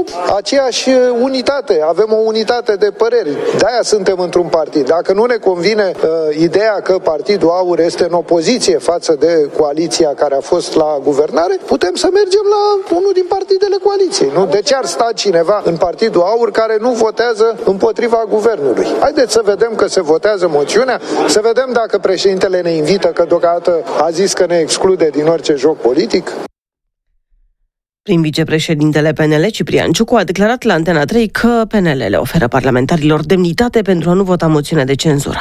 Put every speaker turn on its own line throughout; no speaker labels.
aceeași unitate, avem o unitate de păreri. De-aia suntem într-un partid. Dacă nu ne convine ideea că Partidul Aur este în opoziție față de coaliția care a fost la guvernare, putem să mergem la unul din partidele coaliției. Nu? De ce ar sta cineva în Partidul Aur care nu votează împotriva guvernului? Haideți să vedem că se votează moțiunea, să vedem dacă președintele ne invită, că deocamdată a zis că ne exclude din orice joc politic.
Prin vicepreședintele PNL, Ciprian Ciucu, a declarat la Antena 3 că PNL le oferă parlamentarilor demnitate pentru a nu vota moțiune de cenzură.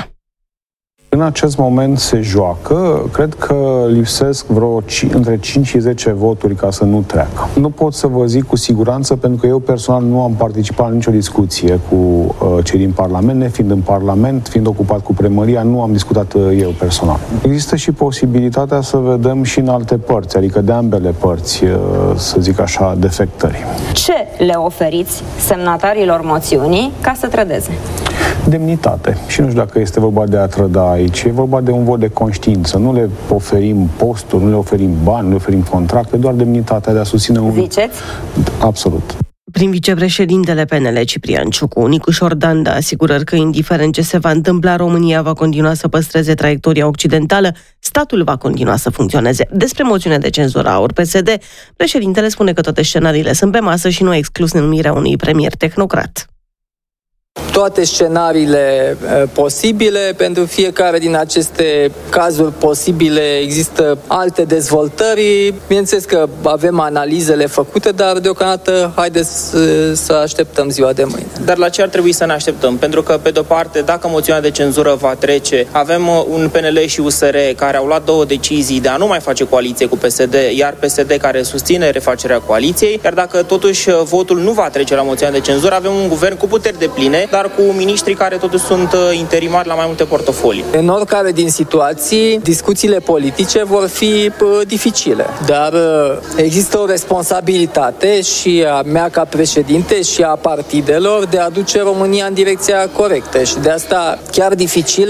În acest moment se joacă, cred că lipsesc vreo între 5 și 10 voturi ca să nu treacă. Nu pot să vă zic cu siguranță, pentru că eu personal nu am participat în nicio discuție cu cei din Parlament, nefiind în Parlament, fiind ocupat cu primăria, nu am discutat eu personal. Există și posibilitatea să vedem și în alte părți, adică de ambele părți, să zic așa, defectări.
Ce le oferiți semnatarilor moțiunii ca să trădeze?
Demnitate. Și nu știu dacă este vorba de a trăda aici, e vorba de un vot de conștiință. Nu le oferim posturi, nu le oferim bani, nu le oferim contracte, doar demnitatea de a susține un...
Ziceți?
Absolut.
Prin vicepreședintele PNL, Ciprian Ciucu, Nicu Șordan dă asigurări că, indiferent ce se va întâmpla, România va continua să păstreze traiectoria occidentală, statul va continua să funcționeze. Despre moțiunea de cenzură Aur PSD, președintele spune că toate scenariile sunt pe masă și nu a exclus numirea unui premier tehnocrat.
Toate scenariile posibile, pentru fiecare din aceste cazuri posibile există alte dezvoltări. Bineînțeles că avem analizele făcute, dar deocamdată haideți să așteptăm ziua de mâine.
Dar la ce ar trebui să ne așteptăm? Pentru că, pe de-o parte, dacă moțiunea de cenzură va trece, avem un PNL și USR care au luat două decizii de a nu mai face coaliție cu PSD, iar PSD care susține refacerea coaliției, iar dacă totuși votul nu va trece la moțiunea de cenzură, avem un guvern cu puteri depline, dar cu miniștri care totuși sunt interimari la mai multe portofolii.
În oricare din situații, discuțiile politice vor fi dificile, dar există o responsabilitate și a mea ca președinte și a partidelor de a duce România în direcția corectă și de asta chiar dificile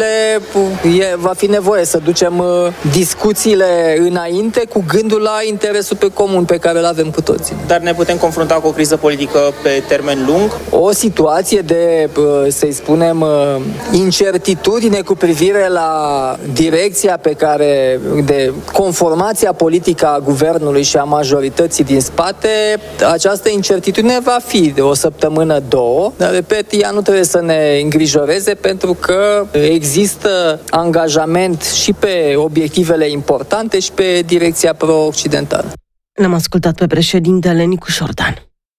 va fi nevoie să ducem discuțiile înainte cu gândul la interesul pe comun pe care îl avem cu toții.
Dar ne putem confrunta cu o criză politică pe termen lung?
O situație de, să-i spunem, incertitudine cu privire la direcția pe care, de conformația politică a guvernului și a majorității din spate, această incertitudine va fi de o săptămână, două, dar, repet, ea nu trebuie să ne îngrijoreze pentru că există angajament și pe obiectivele importante și pe direcția pro-occidentală.
L-am ascultat pe președintele Nicu Șordan.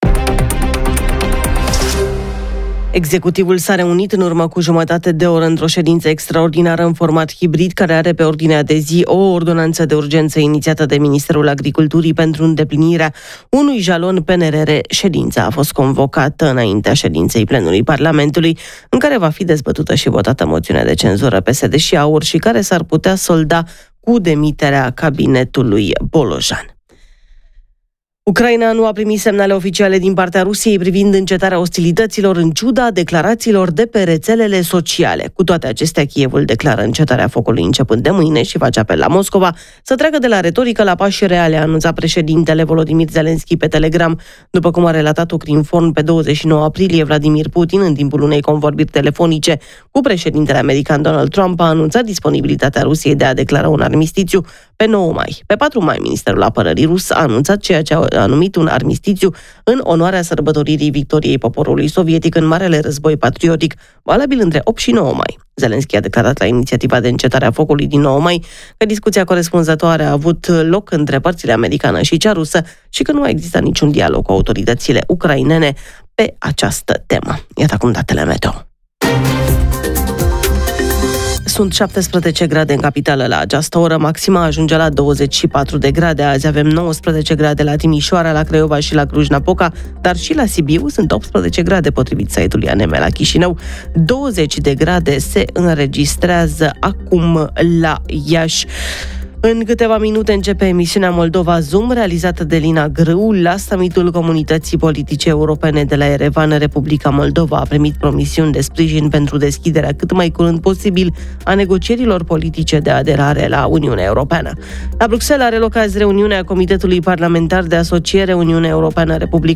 Executivul s-a reunit în urmă cu jumătate de oră într-o ședință extraordinară în format hibrid, care are pe ordinea de zi o ordonanță de urgență inițiată de Ministerul Agriculturii pentru îndeplinirea unui jalon PNRR. Ședința a fost convocată înaintea ședinței plenului Parlamentului, în care va fi dezbătută și votată moțiunea de cenzură PSD și Aur și care s-ar putea solda cu demiterea cabinetului Bolojan. Ucraina nu a primit semnale oficiale din partea Rusiei privind încetarea ostilităților, în ciuda declarațiilor de pe rețelele sociale. Cu toate acestea, Kievul declară încetarea focului începând de mâine și face apel la Moscova să treacă de la retorică la pași reale, a anunțat președintele Volodymyr Zelensky pe Telegram. După cum a relatat Ukrinform, pe 29 aprilie, Vladimir Putin, în timpul unei convorbiri telefonice cu președintele american Donald Trump, a anunțat disponibilitatea Rusiei de a declara un armistițiu pe 9 mai. Pe 4 mai, Ministerul Apărării rus a anunțat ceea ce a numit un armistițiu în onoarea sărbătoririi victoriei poporului sovietic în Marele Război Patriotic, valabil între 8 și 9 mai. Zelensky a declarat la inițiativa de încetare a focului din 9 mai că discuția corespunzătoare a avut loc între părțile americană și cea rusă și că nu a existat niciun dialog cu autoritățile ucrainene pe această temă. Iată acum datele meteo. Sunt 17 grade în capitală la această oră, maxima ajunge la 24 de grade. Azi avem 19 grade la Timișoara, la Craiova și la Cluj-Napoca, dar și la Sibiu sunt 18 grade potrivit site-ului ANM. La Chișinău 20 de grade se înregistrează acum la Iași. În câteva minute începe emisiunea Moldova Zoom, realizată de Lina Grâu. La summitul Comunității Politice Europene de la Erevan, Republica Moldova a primit promisiuni de sprijin pentru deschiderea cât mai curând posibil a negocierilor politice de aderare la Uniunea Europeană. La Bruxelles are loc azi reuniunea Comitetului Parlamentar de Asociere Uniunea Europeană-Republica